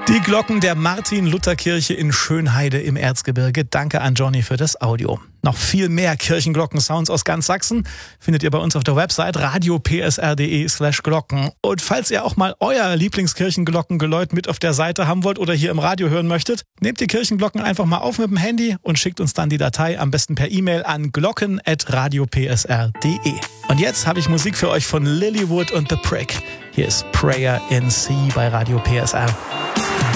Die Glocken der Martin-Luther-Kirche in Schönheide im Erzgebirge. Danke an Johnny für das Audio. Noch viel mehr Kirchenglocken-Sounds aus ganz Sachsen findet ihr bei uns auf der Website radiopsr.de/Glocken. Und falls ihr auch mal euer Lieblingskirchenglockengeläut mit auf der Seite haben wollt oder hier im Radio hören möchtet, nehmt die Kirchenglocken einfach mal auf mit dem Handy und schickt uns dann die Datei am besten per E-Mail an glocken@radiopsr.de. Und jetzt habe ich Musik für euch von Lilywood und The Prick. Hier ist Prayer in C bei Radio PSR.